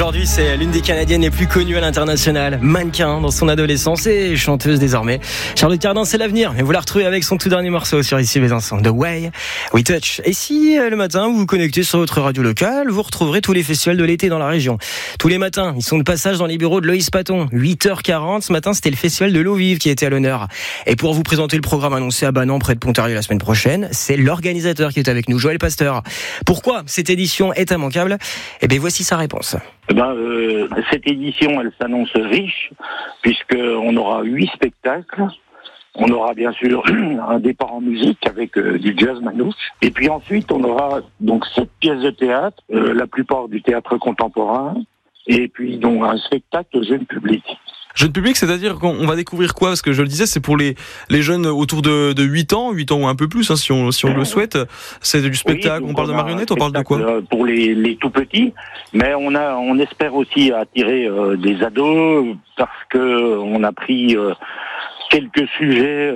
Aujourd'hui, c'est l'une des Canadiennes les plus connues à l'international. Mannequin dans son adolescence et chanteuse désormais. Charlotte Cardin, c'est l'avenir. Et vous la retrouvez avec son tout dernier morceau sur Ici Besançon, The Way We Touch. Et si le matin, vous vous connectez sur votre radio locale, vous retrouverez tous les festivals de l'été dans la région. Tous les matins, ils sont de passage dans les bureaux de Loïs Paton. 8h40, ce matin, c'était le festival de l'eau vive qui était à l'honneur. Et pour vous présenter le programme annoncé à Banan, près de Pontarlier la semaine prochaine, c'est l'organisateur qui est avec nous, Joël Pasteur. Pourquoi cette édition est immanquable ? Eh bien, voici sa réponse. Cette édition, elle s'annonce riche, puisqu'on aura 8 spectacles. On aura bien sûr un départ en musique avec du jazz manouche. Et puis ensuite, on aura donc 7 pièces de théâtre, la plupart du théâtre contemporain. Et puis donc un spectacle jeune public. Jeune public, c'est-à-dire qu'on va découvrir quoi ? Parce que je le disais, c'est pour les jeunes autour de 8 ans ou un peu plus, hein, si on le souhaite. C'est du spectacle, on parle de marionnettes, on parle de quoi ? Pour les tout petits, mais on espère aussi attirer des ados, parce que on a pris quelques sujets.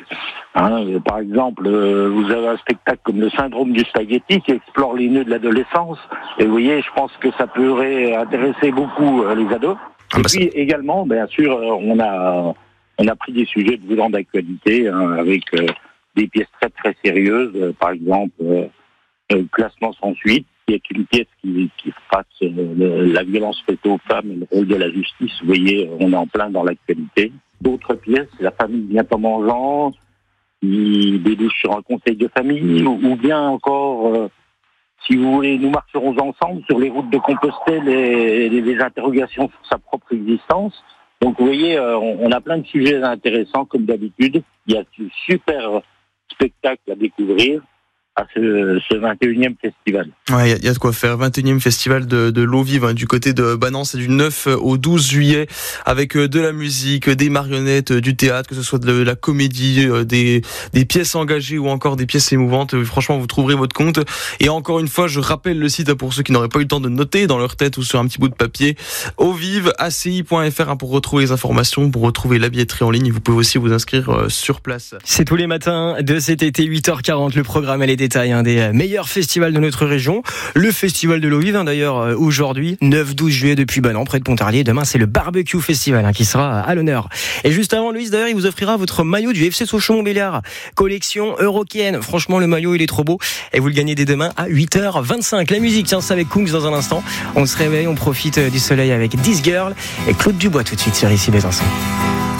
Par exemple, vous avez un spectacle comme le syndrome du spaghetti qui explore les nœuds de l'adolescence. Et vous voyez, je pense que ça pourrait intéresser beaucoup les ados. Et puis également, bien sûr, on a pris des sujets de grande actualité, avec des pièces très très sérieuses. Par exemple, Classement sans suite, qui est une pièce qui trace la violence faite aux femmes et le rôle de la justice. Vous voyez, on est en plein dans l'actualité. D'autres pièces, La famille vient en mangeant, qui débouche sur un conseil de famille, ou bien encore... si vous voulez, nous marcherons ensemble sur les routes de Compostelle et des interrogations sur sa propre existence. Donc vous voyez, on a plein de sujets intéressants comme d'habitude. Il y a de super spectacles à découvrir à ce 21e festival. Ouais, il y a de quoi faire. 21e festival de l'eau vive, hein, du côté de Banan, c'est du 9 au 12 juillet, avec de la musique, des marionnettes, du théâtre, que ce soit de la comédie, des pièces engagées ou encore des pièces émouvantes. Franchement, vous trouverez votre compte. Et encore une fois, je rappelle le site pour ceux qui n'auraient pas eu le temps de noter dans leur tête ou sur un petit bout de papier. auvive.aci.fr, hein, pour retrouver les informations, pour retrouver la billetterie en ligne. Vous pouvez aussi vous inscrire sur place. C'est tous les matins de cet été, 8h40. Le programme, elle est détails des meilleurs festivals de notre région. Le festival de l'eau vive, d'ailleurs, aujourd'hui, 9-12 juillet depuis Banan, près de Pontarlier. Demain, c'est le barbecue festival qui sera à l'honneur. Et juste avant, Louise, d'ailleurs, il vous offrira votre maillot du FC Sochaux-Montbéliard. Collection Eurokienne. Franchement, le maillot, il est trop beau. Et vous le gagnez dès demain à 8h25. La musique, tiens, ça avec Kungs dans un instant. On se réveille, on profite du soleil avec This Girl et Claude Dubois tout de suite sur Ici Besançon.